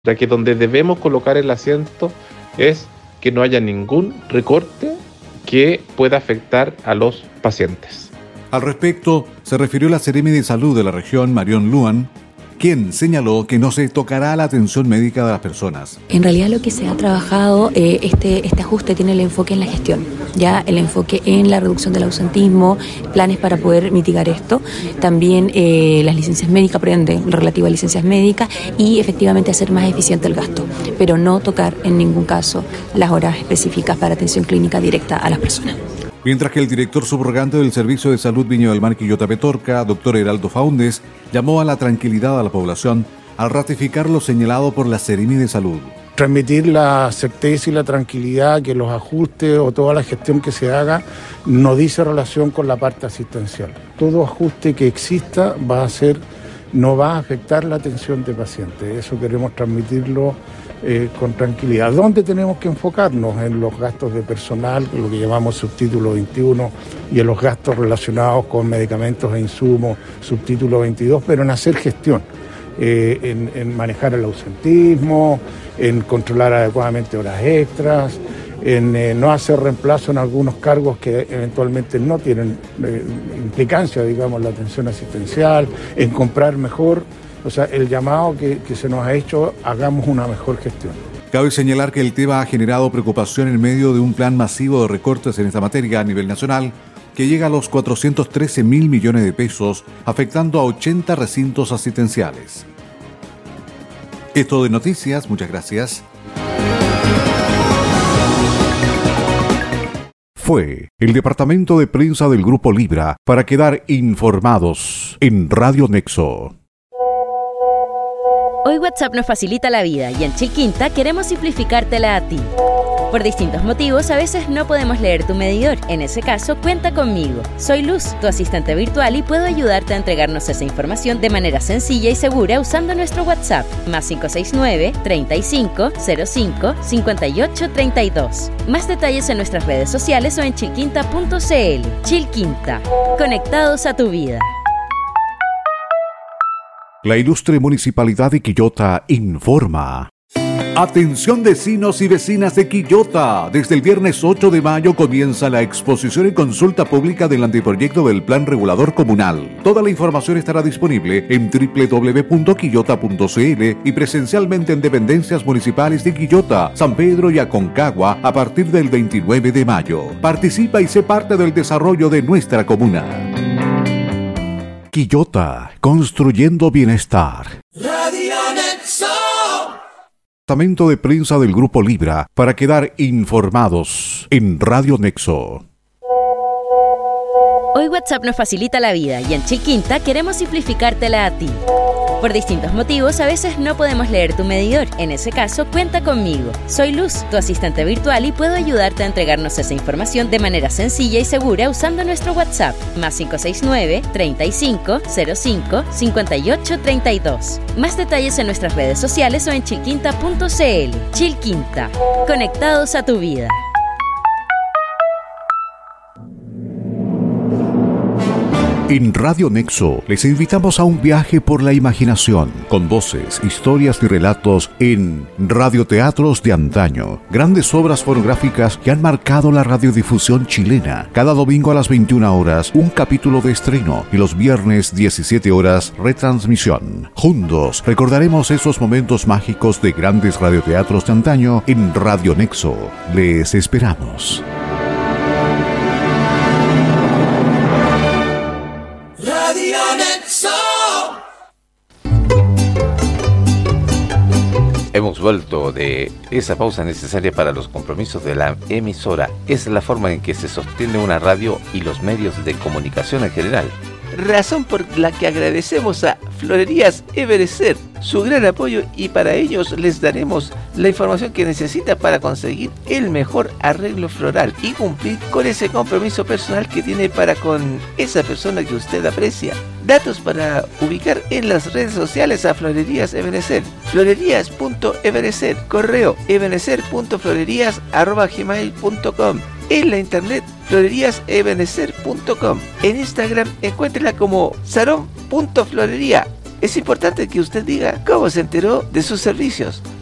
ya que donde debemos colocar el acento es que no haya ningún recorte que pueda afectar a los pacientes. Al respecto, se refirió la Seremi de Salud de la región, Marion Luan, quien señaló que no se tocará la atención médica de las personas. En realidad lo que se ha trabajado, este ajuste tiene el enfoque en la gestión, ya el enfoque en la reducción del ausentismo, planes para poder mitigar esto, también las licencias médicas, por ende, relativo a licencias médicas, y efectivamente hacer más eficiente el gasto, pero no tocar en ningún caso las horas específicas para atención clínica directa a las personas. Mientras que el director subrogante del Servicio de Salud Viña del Mar Quillota Petorca, doctor Heraldo Faúndez, llamó a la tranquilidad a la población al ratificar lo señalado por la Seremi de Salud. Transmitir la certeza y la tranquilidad que los ajustes o toda la gestión que se haga no dice relación con la parte asistencial. Todo ajuste que exista no va a afectar la atención de pacientes. Eso queremos transmitirlo con tranquilidad. ¿Dónde tenemos que enfocarnos? En los gastos de personal, lo que llamamos subtítulo 21, y en los gastos relacionados con medicamentos e insumos, subtítulo 22, pero en hacer gestión, en manejar el ausentismo, en controlar adecuadamente horas extras, en no hacer reemplazo en algunos cargos que eventualmente no tienen implicancia, digamos, en la atención asistencial, en comprar mejor. O sea, el llamado que se nos ha hecho, hagamos una mejor gestión. Cabe señalar que el tema ha generado preocupación en medio de un plan masivo de recortes en esta materia a nivel nacional que llega a los 413.000 millones de pesos, afectando a 80 recintos asistenciales. Esto de noticias, muchas gracias. Fue el departamento de prensa del Grupo Libra para quedar informados en Radio Nexo. Hoy WhatsApp nos facilita la vida y en Chilquinta queremos simplificártela a ti. Por distintos motivos, a veces no podemos leer tu medidor. En ese caso, cuenta conmigo. Soy Luz, tu asistente virtual, y puedo ayudarte a entregarnos esa información de manera sencilla y segura usando nuestro WhatsApp, +569 35 05 58 32. Más detalles en nuestras redes sociales o en chilquinta.cl. Chilquinta, conectados a tu vida. La ilustre Municipalidad de Quillota informa. Atención vecinos y vecinas de Quillota. Desde el viernes 8 de mayo comienza la exposición y consulta pública del anteproyecto del Plan Regulador Comunal. Toda la información estará disponible en www.quillota.cl y presencialmente en dependencias municipales de Quillota, San Pedro y Aconcagua a partir del 29 de mayo. Participa y sé parte del desarrollo de nuestra comuna. Quillota, construyendo bienestar. Radio Nexo. Departamento de prensa del Grupo Libra para quedar informados en Radio Nexo. Hoy WhatsApp nos facilita la vida y en Chilquinta queremos simplificártela a ti. Por distintos motivos, a veces no podemos leer tu medidor. En ese caso, cuenta conmigo. Soy Luz, tu asistente virtual, y puedo ayudarte a entregarnos esa información de manera sencilla y segura usando nuestro WhatsApp, +569 35 05 58 32. Más detalles en nuestras redes sociales o en chilquinta.cl. Chilquinta, conectados a tu vida. En Radio Nexo les invitamos a un viaje por la imaginación, con voces, historias y relatos en radioteatros de antaño. Grandes obras fonográficas que han marcado la radiodifusión chilena. Cada domingo a las 21 horas, un capítulo de estreno, y los viernes 17 horas, retransmisión. Juntos recordaremos esos momentos mágicos de grandes radioteatros de antaño en Radio Nexo. Les esperamos. Hemos vuelto de esa pausa necesaria para los compromisos de la emisora. Es la forma en que se sostiene una radio y los medios de comunicación en general. Razón por la que agradecemos a Florerías Everecer su gran apoyo, y para ellos les daremos la información que necesita para conseguir el mejor arreglo floral y cumplir con ese compromiso personal que tiene para con esa persona que usted aprecia. Datos para ubicar en las redes sociales a Florerías Ebenecer. Florerías.ebenecer. Correo ebenecer.florerías@gmail.com. En la internet floreríasebenecer.com. En Instagram encuéntrela como sarón.florería. es importante que usted diga cómo se enteró de sus servicios.